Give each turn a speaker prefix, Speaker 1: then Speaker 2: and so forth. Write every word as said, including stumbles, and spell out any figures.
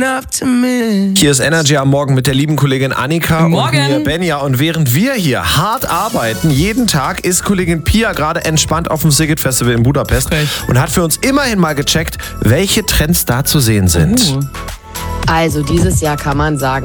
Speaker 1: up to me.
Speaker 2: Hier ist Energy am Morgen mit der lieben Kollegin Annika
Speaker 3: Morgen.
Speaker 2: und mir Benja. Und während wir hier hart arbeiten, jeden Tag ist Kollegin Pia gerade entspannt auf dem Szigет Festival in Budapest
Speaker 3: Frech.
Speaker 2: und hat für uns immerhin mal gecheckt, welche Trends da zu sehen sind.
Speaker 3: Uh.
Speaker 4: Also dieses Jahr kann man sagen,